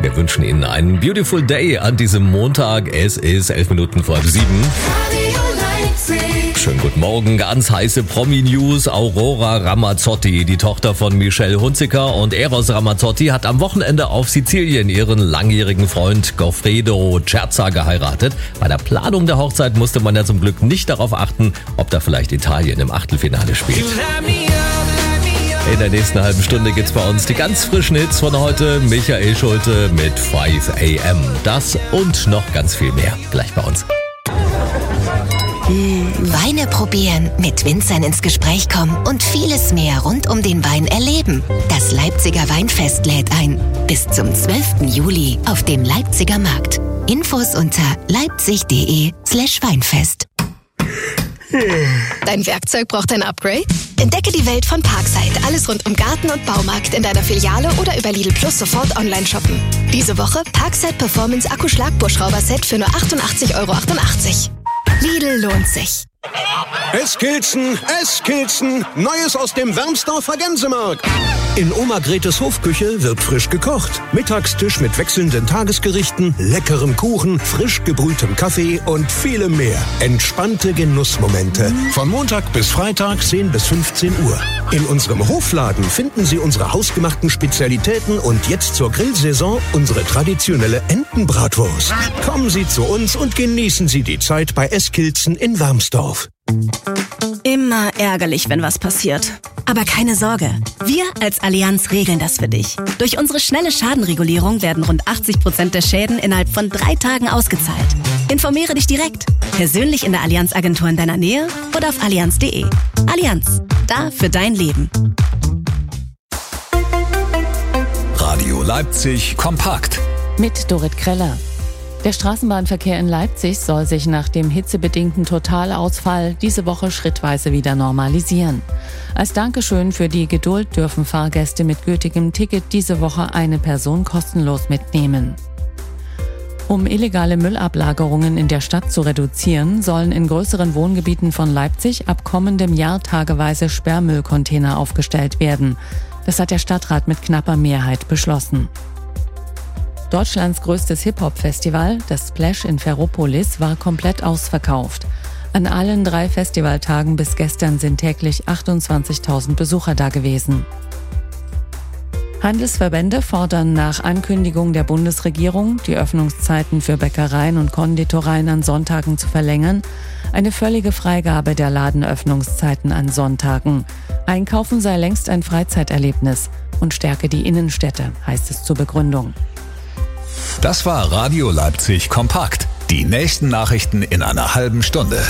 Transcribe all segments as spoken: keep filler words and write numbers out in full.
Wir wünschen Ihnen einen beautiful day an diesem Montag. Es ist elf Minuten vor halb sieben. Schönen guten Morgen, ganz heiße Promi-News. Aurora Ramazzotti, die Tochter von Michelle Hunziker und Eros Ramazzotti, hat am Wochenende auf Sizilien ihren langjährigen Freund Goffredo Cerza geheiratet. Bei der Planung der Hochzeit musste man ja zum Glück nicht darauf achten, ob da vielleicht Italien im Achtelfinale spielt. In der nächsten halben Stunde gibt's bei uns die ganz frischen Hits von heute. Michael Schulte mit five a m. Das und noch ganz viel mehr gleich bei uns. Weine probieren, mit Winzern ins Gespräch kommen und vieles mehr rund um den Wein erleben. Das Leipziger Weinfest lädt ein. Bis zum zwölften Juli auf dem Leipziger Markt. Infos unter leipzig.de slash Weinfest. Dein Werkzeug braucht ein Upgrade? Entdecke die Welt von Parkside. Alles rund um Garten und Baumarkt in deiner Filiale oder über Lidl Plus sofort online shoppen. Diese Woche Parkside Performance Akku-Schlagbohrschrauber-Set für nur achtundachtzig Euro achtundachtzig. Lidl lohnt sich. Eskilzen, Eskilzen, Neues aus dem Wermsdorfer Gänsemarkt. In Oma Gretes Hofküche wird frisch gekocht. Mittagstisch mit wechselnden Tagesgerichten, leckerem Kuchen, frisch gebrühtem Kaffee und vielem mehr. Entspannte Genussmomente. Von Montag bis Freitag zehn bis fünfzehn Uhr. In unserem Hofladen finden Sie unsere hausgemachten Spezialitäten und jetzt zur Grillsaison unsere traditionelle Entenbratwurst. Kommen Sie zu uns und genießen Sie die Zeit bei Eskilzen in Wermsdorf. Immer ärgerlich, wenn was passiert. Aber keine Sorge, wir als Allianz regeln das für dich. Durch unsere schnelle Schadenregulierung werden rund achtzig Prozent der Schäden innerhalb von drei Tagen ausgezahlt. Informiere dich direkt, persönlich in der Allianz-Agentur in deiner Nähe oder auf allianz punkt de. Allianz, da für dein Leben. Radio Leipzig kompakt. Mit Dorit Kreller. Der Straßenbahnverkehr in Leipzig soll sich nach dem hitzebedingten Totalausfall diese Woche schrittweise wieder normalisieren. Als Dankeschön für die Geduld dürfen Fahrgäste mit gültigem Ticket diese Woche eine Person kostenlos mitnehmen. Um illegale Müllablagerungen in der Stadt zu reduzieren, sollen in größeren Wohngebieten von Leipzig ab kommendem Jahr tageweise Sperrmüllcontainer aufgestellt werden. Das hat der Stadtrat mit knapper Mehrheit beschlossen. Deutschlands größtes Hip-Hop-Festival, das Splash in Ferropolis, war komplett ausverkauft. An allen drei Festivaltagen bis gestern sind täglich achtundzwanzigtausend Besucher da gewesen. Handelsverbände fordern nach Ankündigung der Bundesregierung, die Öffnungszeiten für Bäckereien und Konditoreien an Sonntagen zu verlängern, eine völlige Freigabe der Ladenöffnungszeiten an Sonntagen. Einkaufen sei längst ein Freizeiterlebnis und stärke die Innenstädte, heißt es zur Begründung. Das war Radio Leipzig kompakt. Die nächsten Nachrichten in einer halben Stunde.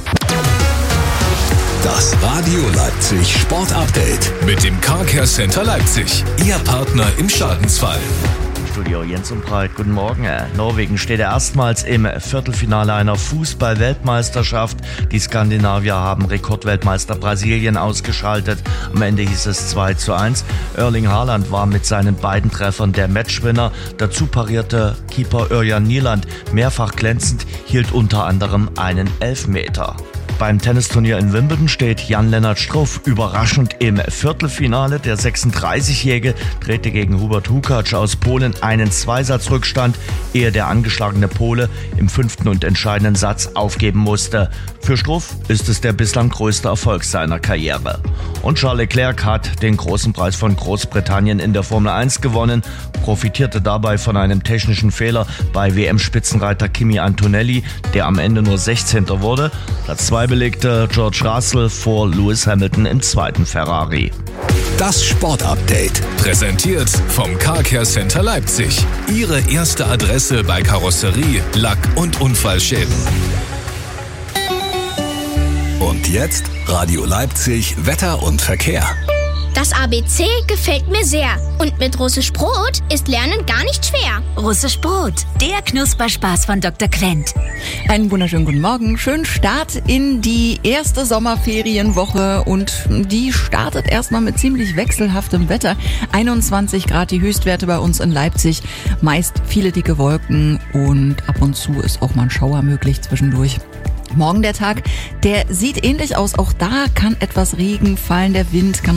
Das Radio Leipzig Sport Update mit dem Car Care Center Leipzig. Ihr Partner im Schadensfall. Studio Jens und Breit, guten Morgen. Norwegen steht erstmals im Viertelfinale einer Fußball-Weltmeisterschaft. Die Skandinavier haben Rekordweltmeister Brasilien ausgeschaltet. Am Ende hieß es zwei zu eins. Erling Haaland war mit seinen beiden Treffern der Matchwinner. Dazu parierte Keeper Örjan Nyland mehrfach glänzend, hielt unter anderem einen Elfmeter. Beim Tennisturnier in Wimbledon steht Jan-Lennart Struff überraschend im Viertelfinale. Der sechsunddreißigjährige drehte gegen Hubert Hurkacz aus Polen einen Zweisatzrückstand, ehe der angeschlagene Pole im fünften und entscheidenden Satz aufgeben musste. Für Struff ist es der bislang größte Erfolg seiner Karriere. Und Charles Leclerc hat den großen Preis von Großbritannien in der Formel eins gewonnen, profitierte dabei von einem technischen Fehler bei W M-Spitzenreiter Kimi Antonelli, der am Ende nur sechzehnter wurde. Platz zwei belegte George Russell vor Lewis Hamilton im zweiten Ferrari. Das Sportupdate, präsentiert vom Car Care Center Leipzig. Ihre erste Adresse bei Karosserie, Lack- und Unfallschäden. Und jetzt Radio Leipzig Wetter und Verkehr. Das A B C gefällt mir sehr. Und mit Russisch Brot ist Lernen gar nicht schwer. Russisch Brot, der Knusperspaß von Doktor Quent. Einen wunderschönen guten Morgen. Schönen Start in die erste Sommerferienwoche. Und die startet erstmal mit ziemlich wechselhaftem Wetter. einundzwanzig Grad die Höchstwerte bei uns in Leipzig. Meist viele dicke Wolken und ab und zu ist auch mal ein Schauer möglich zwischendurch. Morgen der Tag, der sieht ähnlich aus. Auch da kann etwas Regen fallen. Der Wind kann